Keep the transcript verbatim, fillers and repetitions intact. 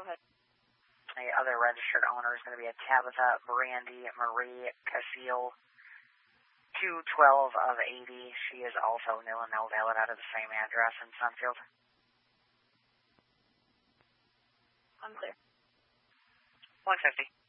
ahead. The other registered owner is going to be a Tabitha Brandy Marie Casile, two twelve of eighty. She is also new and no valid out of the same address in Sunfield. Unclear. one fifty.